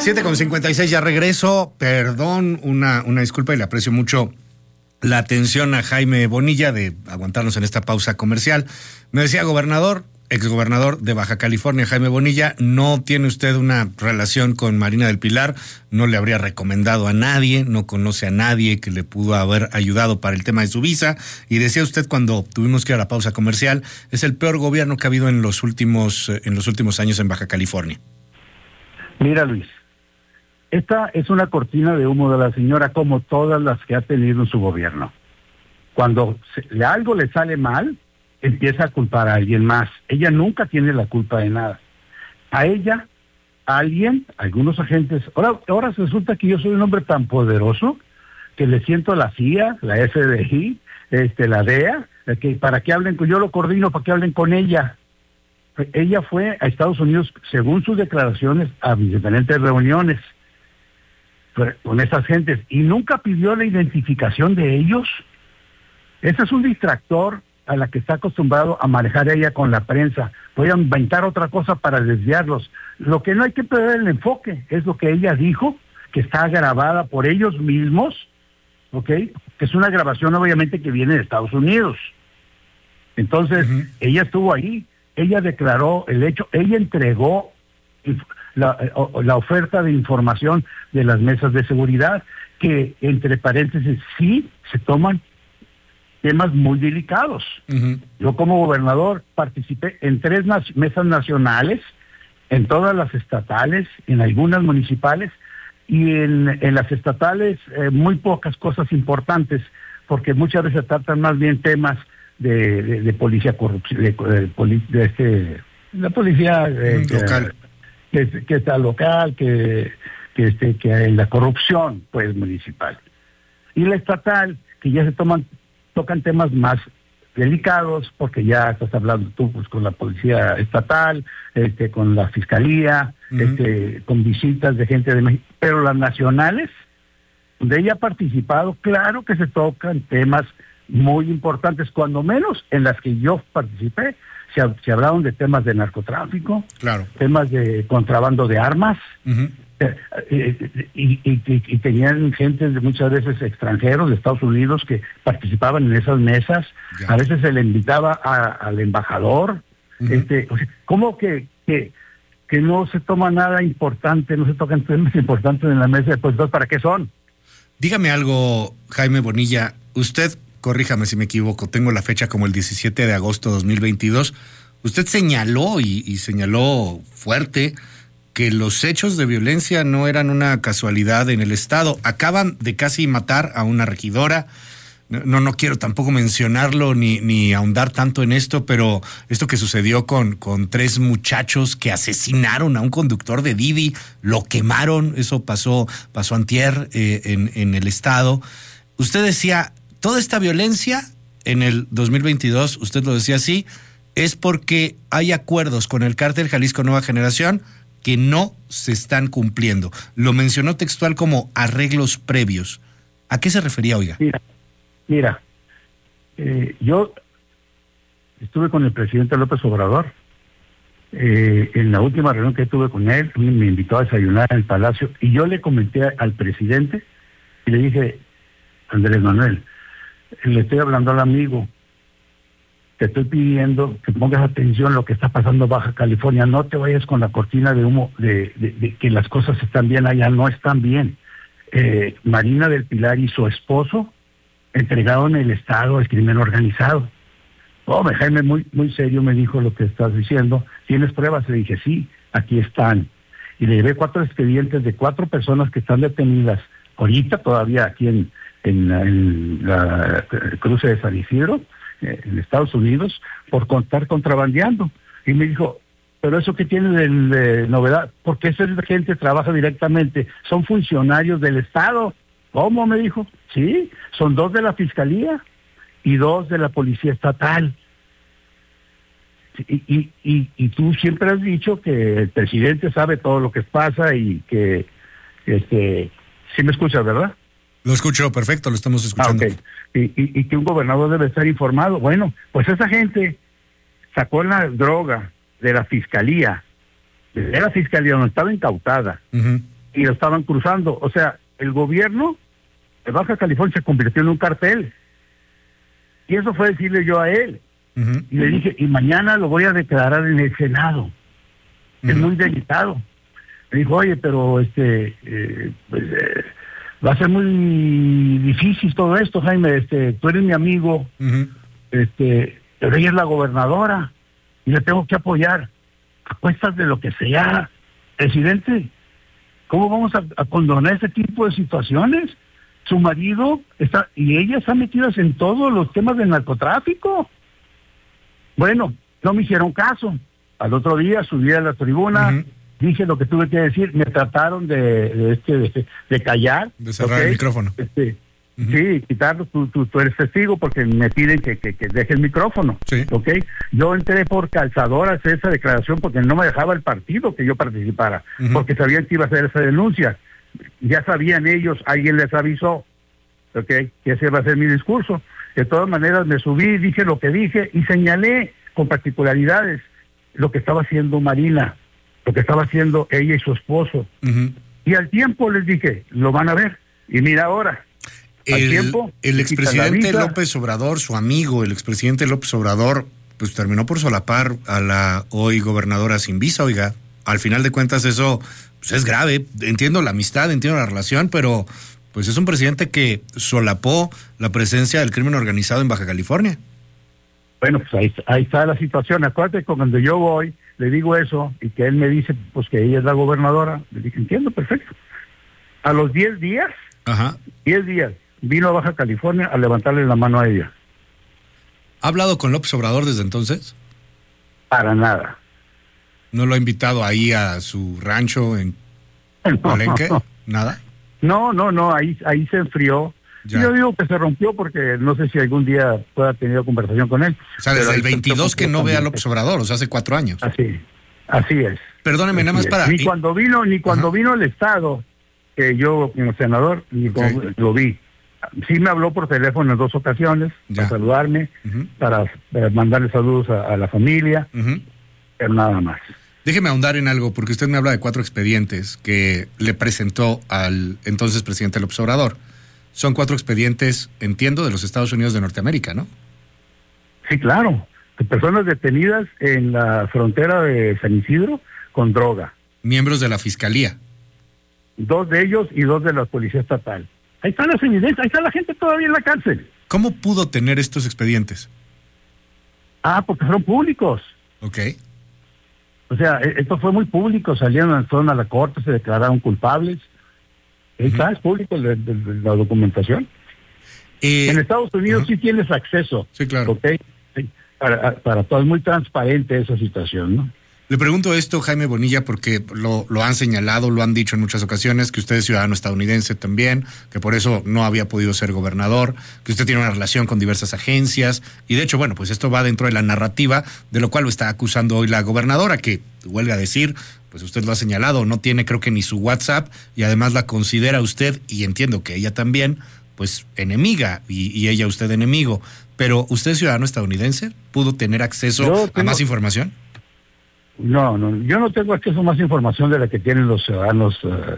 7:56, ya regreso. Perdón, una disculpa y le aprecio mucho la atención a Jaime Bonilla de aguantarnos en esta pausa comercial. Me decía exgobernador de Baja California, Jaime Bonilla, no tiene usted una relación con Marina del Pilar, no le habría recomendado a nadie, no conoce a nadie que le pudo haber ayudado para el tema de su visa, y decía usted cuando tuvimos que ir a la pausa comercial, es el peor gobierno que ha habido en los últimos años en Baja California. Mira, Luis, esta es una cortina de humo de la señora, como todas las que ha tenido en su gobierno. Cuando algo le sale mal, empieza a culpar a alguien más. Ella nunca tiene la culpa de nada. A ella, algunos agentes, ahora resulta que yo soy un hombre tan poderoso que le siento a la CIA, la FBI, la DEA, que para que hablen, yo lo coordino para que hablen con ella. Ella fue a Estados Unidos, según sus declaraciones, a diferentes reuniones con esas gentes y nunca pidió la identificación de ellos. Ese es un distractor a la que está acostumbrado a manejar ella con la prensa. Voy a inventar otra cosa para desviarlos. Lo que no hay que perder el enfoque es lo que ella dijo, que está grabada por ellos mismos, ¿ok? Que es una grabación obviamente que viene de Estados Unidos. Entonces, ella estuvo ahí, ella declaró el hecho, ella entregó la oferta de información de las mesas de seguridad, que entre paréntesis sí se toman temas muy delicados. Yo como gobernador participé en 3 mesas nacionales, en todas las estatales, en algunas municipales, y en las estatales muy pocas cosas importantes, porque muchas veces tratan más bien temas de policía corrupción, la policía local, que está local, que la corrupción pues municipal, y la estatal, que ya tocan temas más delicados, porque ya estás hablando tú pues con la policía estatal, con la fiscalía, con visitas de gente de México, pero las nacionales, donde ella ha participado, claro que se tocan temas muy importantes, cuando menos en las que yo participé, se hablaron de temas de narcotráfico, claro, temas de contrabando de armas, y tenían gente muchas veces extranjeros de Estados Unidos que participaban en esas mesas. A veces se le invitaba al embajador. O sea, ¿cómo que no se toma nada importante, no se tocan temas importantes en la mesa? Pues ¿para qué son? Dígame algo, Jaime Bonilla, usted, corríjame si me equivoco, tengo la fecha como el 17 de agosto de 2022, usted señaló y señaló fuerte que los hechos de violencia no eran una casualidad en el estado. Acaban de casi matar a una regidora. No quiero tampoco mencionarlo ni ahondar tanto en esto, pero esto que sucedió con 3 muchachos que asesinaron a un conductor de Didi, lo quemaron, eso pasó antier en el estado. Usted decía, toda esta violencia en el 2022, usted lo decía así, es porque hay acuerdos con el cártel Jalisco Nueva Generación que no se están cumpliendo. Lo mencionó textual como arreglos previos. ¿A qué se refería, oiga? Mira, yo estuve con el presidente López Obrador. En la última reunión que tuve con él, me invitó a desayunar en el Palacio, y yo le comenté al presidente y le dije, Andrés Manuel, le estoy hablando al amigo, te estoy pidiendo que pongas atención a lo que está pasando en Baja California, no te vayas con la cortina de humo de que las cosas están bien allá, no están bien. Marina del Pilar y su esposo entregaron el Estado al crimen organizado. Jaime muy serio me dijo lo que estás diciendo, ¿tienes pruebas? Le dije, sí, aquí están. Y le llevé 4 expedientes de 4 personas que están detenidas ahorita todavía aquí en la cruce de San Isidro, en Estados Unidos, por estar contrabandeando. Y me dijo, ¿pero eso qué tiene de novedad? Porque esa gente trabaja directamente, son funcionarios del Estado. ¿Cómo? Me dijo. Sí, son 2 de la Fiscalía y 2 de la Policía Estatal. Y tú siempre has dicho que el presidente sabe todo lo que pasa y que, sí me escuchas, ¿verdad? Lo escucho perfecto, lo estamos escuchando. Okay. Y que un gobernador debe estar informado. Bueno, pues esa gente sacó la droga de la Fiscalía donde estaba incautada, y lo estaban cruzando. O sea, el gobierno de Baja California se convirtió en un cartel. Y eso fue decirle yo a él. Uh-huh. Y le dije, y mañana lo voy a declarar en el Senado. Es muy delicado. Me dijo, oye, pero va a ser muy difícil todo esto, Jaime. Tú eres mi amigo, Uh-huh. pero ella es la gobernadora y le tengo que apoyar a cuestas de lo que sea. Presidente, ¿cómo vamos a condonar este tipo de situaciones? Su marido está, y ella está metidas en todos los temas del narcotráfico. Bueno, no me hicieron caso. Al otro día subí a la tribuna, Uh-huh. dije lo que tuve que decir, me trataron de callar. De cerrar ¿ok? el micrófono. Uh-huh. Sí, quitarlo, tú eres testigo porque me piden que deje el micrófono. Sí. ¿Ok? Yo entré por calzador a hacer esa declaración porque no me dejaba el partido que yo participara, Uh-huh. porque sabían que iba a hacer esa denuncia. Ya sabían ellos, alguien les avisó, ¿ok? Que ese va a ser mi discurso. De todas maneras me subí, dije lo que dije y señalé con particularidades lo que estaba haciendo Marina, lo que estaba haciendo ella y su esposo. Uh-huh. Y al tiempo les dije, lo van a ver. Y mira ahora, al tiempo... El le quitan la expresidente visa. López Obrador, su amigo, el expresidente López Obrador, pues terminó por solapar a la hoy gobernadora sin visa, oiga. Al final de cuentas eso pues, es grave. Entiendo la amistad, entiendo la relación, pero pues es un presidente que solapó la presencia del crimen organizado en Baja California. Bueno, pues ahí está la situación. Acuérdate que cuando yo voy, le digo eso, y que él me dice pues que ella es la gobernadora, le dije, entiendo, perfecto. A los 10 días, Ajá. 10 días, vino a Baja California a levantarle la mano a ella. ¿Ha hablado con López Obrador desde entonces? Para nada. ¿No lo ha invitado ahí a su rancho en Palenque? ¿Nada? No, ahí se enfrió. Ya. Yo digo que se rompió porque no sé si algún día pueda tener conversación con él. O sea, desde Pero el ahí se 22 que no ve a López Obrador. Obrador, o sea, hace 4 años. Así es. Perdóneme, nada más Así es. para... Ni cuando vino el Estado, que yo como senador, ni Ok. como lo vi. Sí me habló por teléfono en 2 ocasiones, Ya. para saludarme, Uh-huh. para mandarle saludos a la familia, Uh-huh. pero nada más. Déjeme ahondar en algo, porque usted me habla de 4 expedientes que le presentó al entonces presidente López Obrador. Son 4 expedientes, entiendo, de los Estados Unidos de Norteamérica, ¿no? Sí, claro. De personas detenidas en la frontera de San Isidro con droga. Miembros de la Fiscalía. 2 de ellos y 2 de la Policía Estatal. Ahí están las evidencias, ahí está la gente todavía en la cárcel. ¿Cómo pudo tener estos expedientes? Porque fueron públicos. Ok. O sea, esto fue muy público, fueron a la corte, se declararon culpables. Está, es público la documentación. En Estados Unidos sí tienes acceso. Sí, claro. ¿Ok? Sí, para todo, es muy transparente esa situación, ¿no? Le pregunto esto, Jaime Bonilla, porque lo han señalado, lo han dicho en muchas ocasiones, que usted es ciudadano estadounidense también, que por eso no había podido ser gobernador, que usted tiene una relación con diversas agencias, y de hecho, bueno, pues esto va dentro de la narrativa, de lo cual lo está acusando hoy la gobernadora, que, huelga decir, pues usted lo ha señalado, no tiene creo que ni su WhatsApp, y además la considera usted, y entiendo que ella también, pues enemiga, y ella usted enemigo. Pero, ¿usted es ciudadano estadounidense? ¿Pudo tener acceso a más información? No, yo no tengo acceso a más información de la que tienen los ciudadanos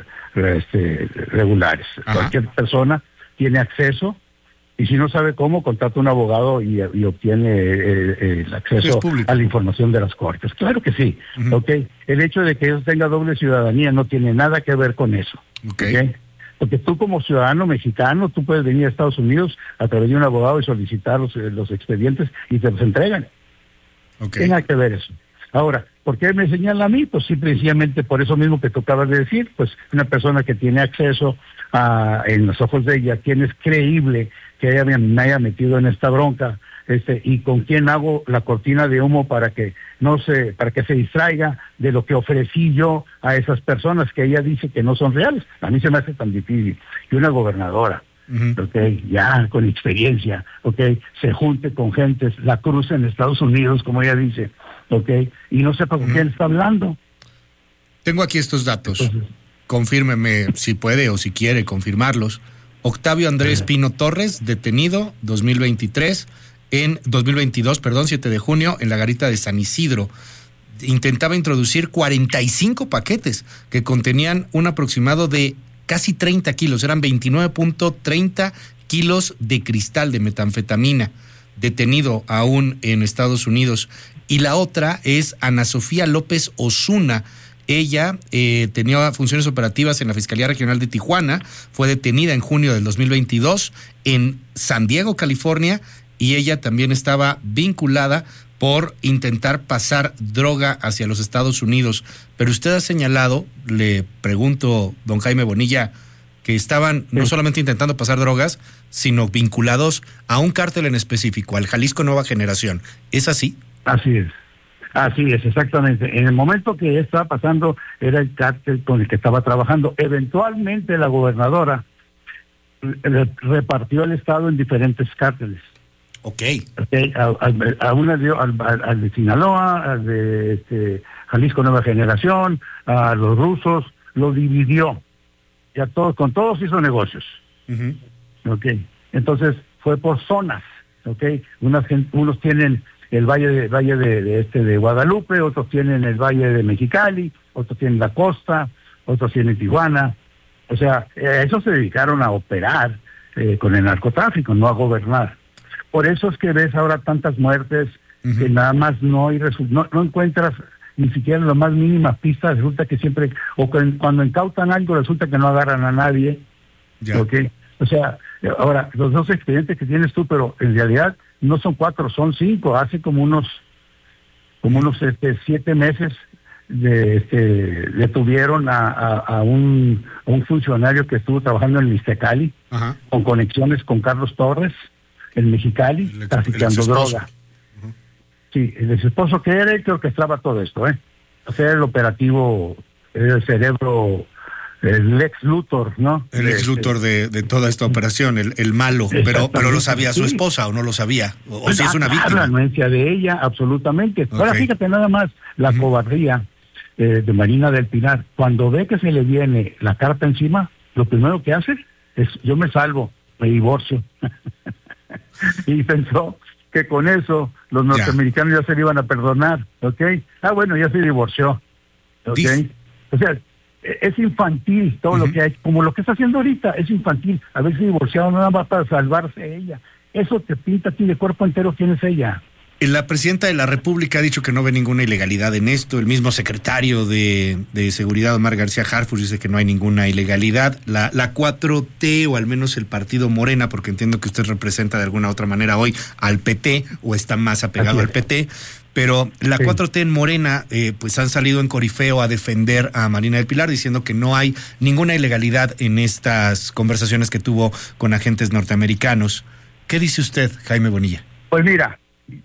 regulares. Ajá. Cualquier persona tiene acceso y si no sabe cómo, contrata un abogado y obtiene el acceso a la información de las cortes. Claro que sí. Uh-huh. Okay. El hecho de que ellos tengan doble ciudadanía no tiene nada que ver con eso. Okay. Porque tú como ciudadano mexicano, tú puedes venir a Estados Unidos a través de un abogado y solicitar los expedientes y te los entregan. Okay. Tiene nada que ver eso. Ahora, ¿por qué me señala a mí? Pues simplemente por eso mismo que tú acabas de decir, pues una persona que tiene acceso en los ojos de ella, quien es creíble que ella me haya metido en esta bronca, y con quién hago la cortina de humo para que se distraiga de lo que ofrecí yo a esas personas que ella dice que no son reales. A mí se me hace tan difícil. Y una gobernadora, Uh-huh. ya con experiencia, se junte con gentes, la cruce en Estados Unidos, como ella dice, y no sepa con quién está hablando. Tengo aquí estos datos. Entonces, confírmeme si puede o si quiere confirmarlos. Octavio Andrés Pino Torres, detenido 2022, 7 de junio, en la garita de San Isidro. intentaba introducir 45 paquetes que contenían un aproximado de casi 30 kilos, eran 29.30 kilos de cristal de metanfetamina, detenido aún en Estados Unidos. Y la otra es Ana Sofía López Osuna. Ella tenía funciones operativas en la Fiscalía Regional de Tijuana, fue detenida en junio del 2022 en San Diego, California, y ella también estaba vinculada por intentar pasar droga hacia los Estados Unidos. Pero usted ha señalado, le pregunto, don Jaime Bonilla, que estaban no solamente intentando pasar drogas, sino vinculados a un cártel en específico, al Jalisco Nueva Generación. ¿Es así? Así es, exactamente. En el momento que estaba pasando, era el cártel con el que estaba trabajando. Eventualmente la gobernadora repartió el estado en diferentes cárteles. Okay. A una dio al de Sinaloa, al de Jalisco Nueva Generación, a los rusos, lo dividió. Y a todos, con todos hizo negocios. Uh-huh. Entonces fue por zonas. Unos tienen el valle de Guadalupe, otros tienen el valle de Mexicali, otros tienen la costa, otros tienen Tijuana. O sea, eso se dedicaron a operar con el narcotráfico, no a gobernar. Por eso es que ves ahora tantas muertes, uh-huh, que nada más no encuentras ni siquiera la más mínima pista. Resulta que siempre, cuando incautan algo, resulta que no agarran a nadie. Yeah. O sea, ahora, los dos expedientes que tienes tú, pero en realidad no son 4, son 5. Hace como unos 7 meses detuvieron a un funcionario que estuvo trabajando en Mixtecali, uh-huh, con conexiones con Carlos Torres, en Mexicali, traficando droga. Uh-huh. Sí, el ex esposo que era el que orquestaba todo esto, O sea, el operativo, el cerebro, el Lex Luthor, ¿no? El ex Luthor de toda esta operación, el malo, pero lo sabía su esposa, o no lo sabía, o si es una víctima. La anuencia de ella, absolutamente. Okay. Ahora fíjate nada más la uh-huh, cobardía de Marina del Pilar. Cuando ve que se le viene la carta encima, lo primero que hace es: yo me salvo, me divorcio. Y pensó que con eso los norteamericanos ya se le iban a perdonar, bueno, ya se divorció, O sea, es infantil todo, uh-huh, lo que hay, como lo que está haciendo ahorita, es infantil. Haberse divorciado nada más para salvarse ella. Eso te pinta a ti de cuerpo entero quién es ella. La presidenta de la República ha dicho que no ve ninguna ilegalidad en esto. El mismo secretario de Seguridad, Omar García Harfuch, dice que no hay ninguna ilegalidad. La 4T, o al menos el partido Morena, porque entiendo que usted representa de alguna u otra manera hoy al PT, o está más apegado al PT, pero la 4T en Morena, pues han salido en corifeo a defender a Marina del Pilar, diciendo que no hay ninguna ilegalidad en estas conversaciones que tuvo con agentes norteamericanos. ¿Qué dice usted, Jaime Bonilla? Pues mira,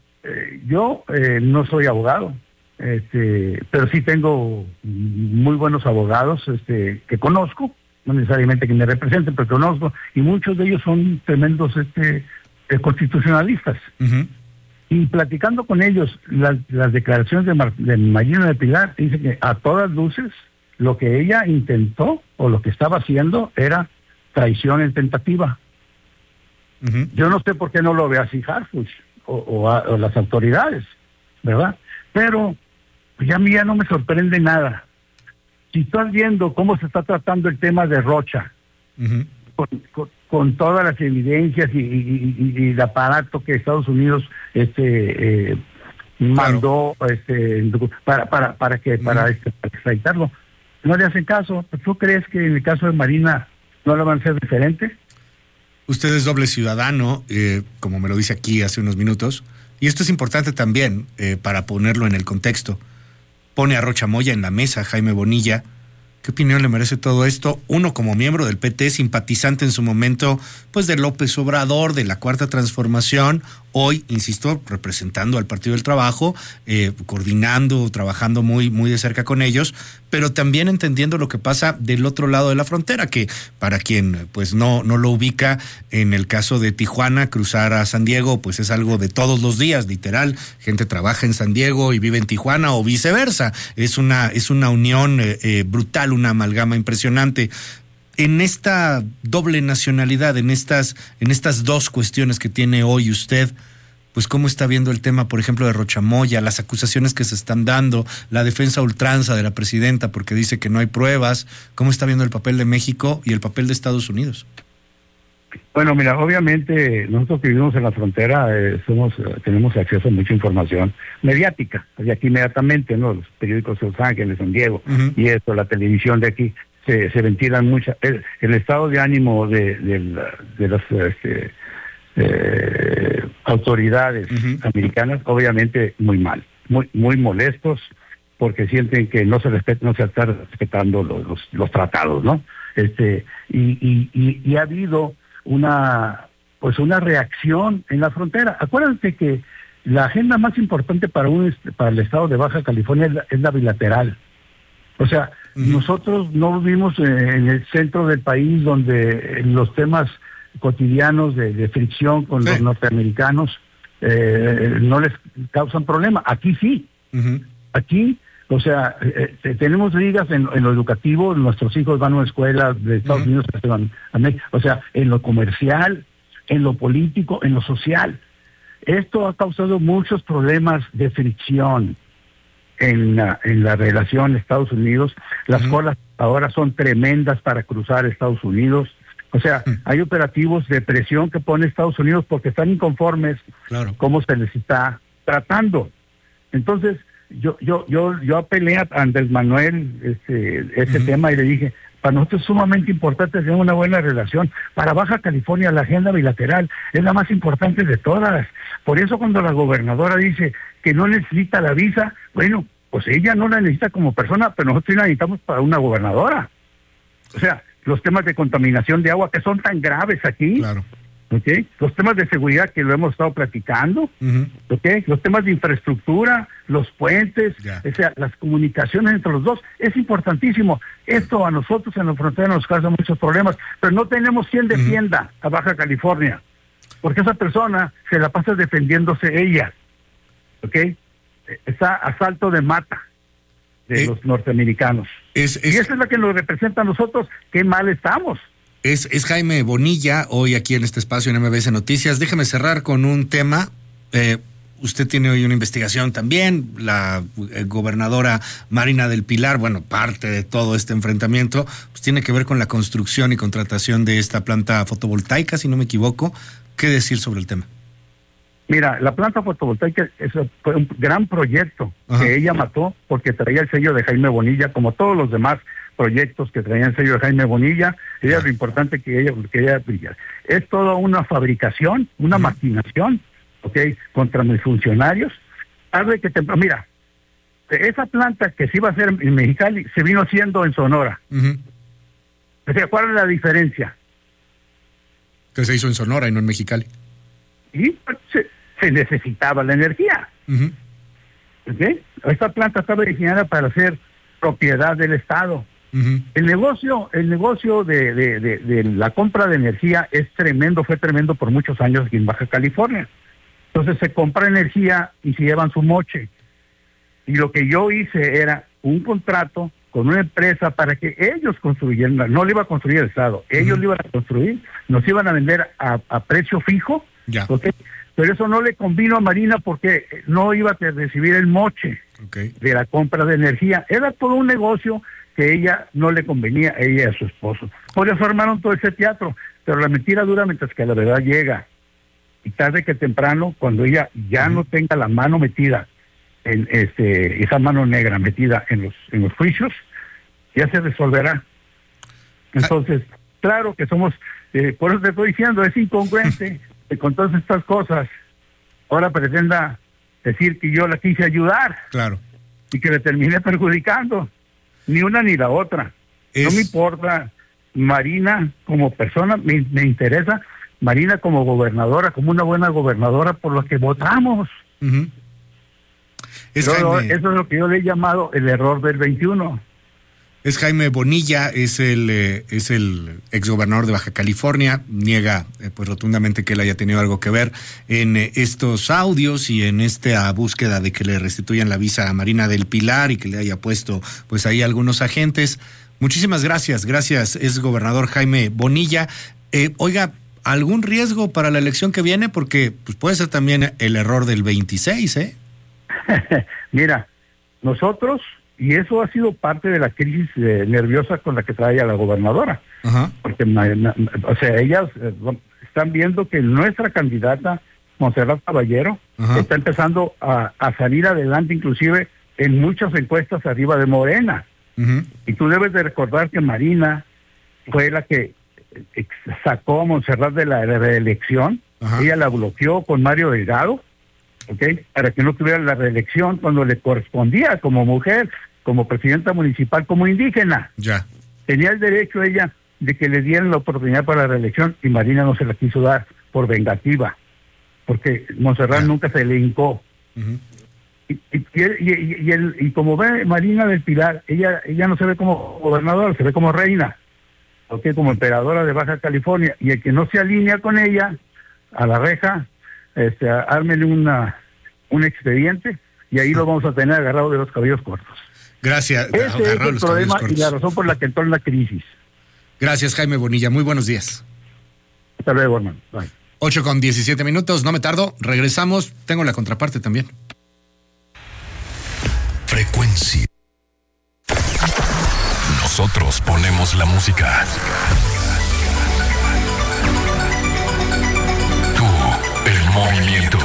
yo no soy abogado, pero sí tengo muy buenos abogados que conozco, no necesariamente que me representen, pero conozco, y muchos de ellos son tremendos constitucionalistas. Uh-huh. Y platicando con ellos, las declaraciones de Marina del Pilar, dice que a todas luces lo que ella intentó o lo que estaba haciendo era traición en tentativa. Uh-huh. Yo no sé por qué no lo ve así Harfuch o las autoridades, ¿verdad? Pero pues ya a mí ya no me sorprende nada. Si estás viendo cómo se está tratando el tema de Rocha, uh-huh, con todas las evidencias y el aparato que Estados Unidos mandó para extraditarlo, no le hacen caso. ¿Tú crees que en el caso de Marina no lo van a hacer diferente? Usted es doble ciudadano, como me lo dice aquí hace unos minutos, y esto es importante también para ponerlo en el contexto. Pone a Rocha Moya en la mesa, Jaime Bonilla. ¿Qué opinión le merece todo esto? Uno, como miembro del PT, simpatizante en su momento, pues de López Obrador, de la Cuarta Transformación, hoy, insisto, representando al Partido del Trabajo, coordinando, trabajando muy, muy de cerca con ellos, pero también entendiendo lo que pasa del otro lado de la frontera, que para quien pues no lo ubica, en el caso de Tijuana, cruzar a San Diego, pues es algo de todos los días, literal. Gente trabaja en San Diego y vive en Tijuana, o viceversa. Es una unión brutal, una amalgama impresionante. En esta doble nacionalidad, en estas dos cuestiones que tiene hoy usted, pues cómo está viendo el tema, por ejemplo, de Rochamoya, las acusaciones que se están dando, la defensa a ultranza de la presidenta porque dice que no hay pruebas, cómo está viendo el papel de México y el papel de Estados Unidos. Bueno, mira, obviamente nosotros que vivimos en la frontera tenemos acceso a mucha información mediática, de aquí inmediatamente, ¿no? Los periódicos de Los Ángeles, San Diego, y esto, la televisión de aquí, se ventilan muchas. El estado de ánimo de las autoridades americanas, obviamente muy mal, muy molestos, porque sienten que no se están respetando los tratados, ¿no? Y ha habido una reacción en la frontera. Acuérdense que la agenda más importante para el estado de Baja California es la bilateral. O sea, nosotros no vivimos en el centro del país donde los temas cotidianos de fricción con los norteamericanos no les causan problema. Aquí sí. Aquí, o sea, tenemos ligas en lo educativo, nuestros hijos van a una escuela de Estados Unidos, o sea, en lo comercial, en lo político, en lo social. Esto ha causado muchos problemas de fricción en la relación Estados Unidos. Las colas ahora son tremendas para cruzar Estados Unidos. O sea, hay operativos de presión que pone Estados Unidos porque están inconformes cómo se les está tratando. Entonces, yo apelé a Andrés Manuel ese tema y le dije, para nosotros es sumamente importante tener una buena relación. Para Baja California la agenda bilateral es la más importante de todas. Por eso cuando la gobernadora dice que no necesita la visa, bueno, pues ella no la necesita como persona, pero nosotros sí la necesitamos para una gobernadora. O sea, los temas de contaminación de agua que son tan graves aquí, ¿okay? Los temas de seguridad que lo hemos estado platicando, ¿okay? Los temas de infraestructura, los puentes, o sea, las comunicaciones entre los dos, es importantísimo. Esto a nosotros en la frontera nos causa muchos problemas, pero no tenemos quien defienda a Baja California, porque esa persona se la pasa defendiéndose ella, ¿ok? Está a salto de mata de los norteamericanos. Y esa es la que nos representa a nosotros. Qué mal estamos. Es Jaime Bonilla, hoy aquí en este espacio en MBS Noticias. Déjeme cerrar con un tema. Usted tiene hoy una investigación también. La gobernadora Marina del Pilar, bueno, parte de todo este enfrentamiento, pues tiene que ver con la construcción y contratación de esta planta fotovoltaica, si no me equivoco. ¿Qué decir sobre el tema? Mira, la planta fotovoltaica fue un gran proyecto que ella mató porque traía el sello de Jaime Bonilla, como todos los demás proyectos que traían el sello de Jaime Bonilla. Ella, lo importante que ella brillara. Es toda una fabricación, una maquinación, contra mis funcionarios. Tarde que temprano, mira, esa planta que se iba a hacer en Mexicali se vino haciendo en Sonora. O sea, ¿cuál es la diferencia? Que se hizo en Sonora y no en Mexicali. Y se necesitaba la energía. Esta planta estaba diseñada para ser propiedad del Estado. El negocio de la compra de energía es tremendo, fue tremendo por muchos años aquí en Baja California. Entonces se compra energía y se llevan su moche. Y lo que yo hice era un contrato con una empresa para que ellos construyeran, no lo iba a construir el Estado, ellos lo iban a construir, nos iban a vender a precio fijo. Pero eso no le convino a Marina porque no iba a recibir el moche de la compra de energía. Era todo un negocio que ella no le convenía, a ella y a su esposo. Por eso armaron todo ese teatro, pero la mentira dura mientras que la verdad llega. Y tarde que temprano, cuando ella ya no tenga la mano metida, en esa mano negra metida en los juicios, ya se resolverá. Entonces, claro que somos, por eso te estoy diciendo, es incongruente que con todas estas cosas ahora pretenda decir que yo la quise ayudar. Y que le terminé perjudicando. Ni una ni la otra. No me importa Marina como persona, me interesa Marina como gobernadora, como una buena gobernadora por lo que votamos. Eso es lo que yo le he llamado el error del 21. Es Jaime Bonilla, es el exgobernador de Baja California, niega pues rotundamente que él haya tenido algo que ver en estos audios y en esta búsqueda de que le restituyan la visa a Marina del Pilar y que le haya puesto pues ahí algunos agentes. Muchísimas gracias, es gobernador Jaime Bonilla. Oiga, algún riesgo para la elección que viene? Porque pues, puede ser también el error del 26, ¿eh? Mira, nosotros, y eso ha sido parte de la crisis nerviosa con la que trae a la gobernadora. Ajá. Porque, o sea, ellas están viendo que nuestra candidata, Montserrat Caballero, Ajá. está empezando a salir adelante, inclusive en muchas encuestas arriba de Morena. Uh-huh. Y tú debes de recordar que Marina fue la que sacó a Montserrat de la reelección. Ajá. Ella la bloqueó con Mario Delgado, ¿ok? Para que no tuviera la reelección cuando le correspondía como mujer, como presidenta municipal, como indígena. Ya. Tenía el derecho ella de que le dieran la oportunidad para la reelección y Marina no se la quiso dar por vengativa, porque Montserrat nunca se le hincó. Uh-huh. Y como ve Marina del Pilar, ella no se ve como gobernadora, se ve como reina, ¿ok? Como emperadora de Baja California, y el que no se alinea con ella, a la reja, ármele un expediente, y ahí lo vamos a tener agarrado de los cabellos cortos. Gracias. Ese es el problema y la razón por la que entró en la crisis. Gracias, Jaime Bonilla. Muy buenos días. Hasta luego, hermano. Bye. 8:17, no me tardo. Regresamos. Tengo la contraparte también. Frecuencia. Nosotros ponemos la música. Tú, el movimiento.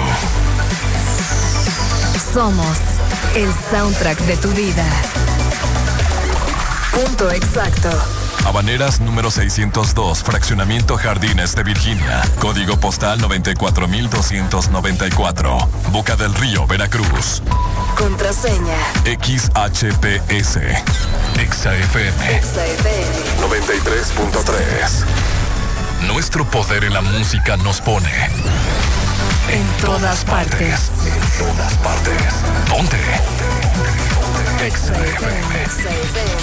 Somos el soundtrack de tu vida. Punto exacto. Habaneras número 602, Fraccionamiento Jardines de Virginia. Código postal 94294. Boca del Río, Veracruz. Contraseña. XHPS. XFM. XFM. 93.3. Nuestro poder en la música nos pone En todas partes. En todas partes. Ponte. XFM. XFM.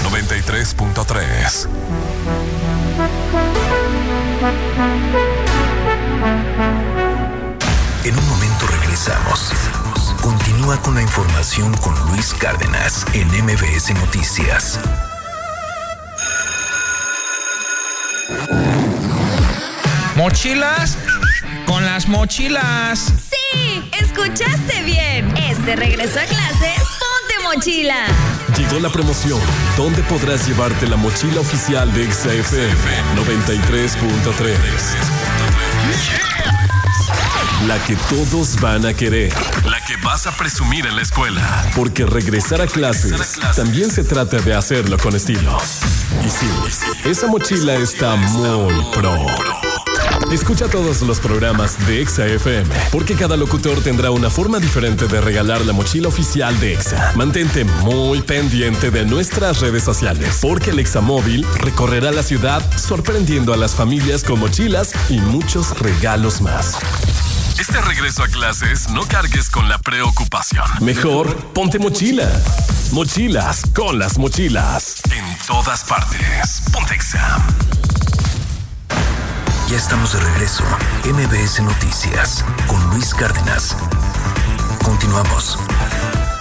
93.3. En un momento regresamos. Continúa con la información con Luis Cárdenas en MBS Noticias. ¿Mochilas? ¡Con las mochilas! ¡Sí! ¡Escuchaste bien! Este regreso a clase, ponte mochila. Llegó la promoción, donde podrás llevarte la mochila oficial de XFM 93.3. La que todos van a querer. La que vas a presumir en la escuela. Porque regresar a clases también se trata de hacerlo con estilo. Y sí, esa mochila está muy pro. Escucha todos los programas de Exa FM, porque cada locutor tendrá una forma diferente de regalar la mochila oficial de Exa. Mantente muy pendiente de nuestras redes sociales, porque el Exa Móvil recorrerá la ciudad sorprendiendo a las familias con mochilas y muchos regalos más. Este regreso a clases no cargues con la preocupación. Mejor ponte mochila. Mochilas con las mochilas. En todas partes. Ponte Exa. Ya estamos de regreso. MBS Noticias con Luis Cárdenas. Continuamos.